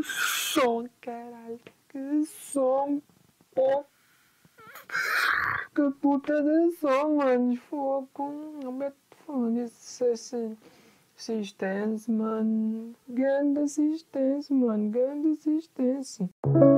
som, caralho. Que som, pô. Que puta de som, mano. Fogo. Como é que falando isso assim? Assistência, mano. Grande assistência, mano. Grande assistência.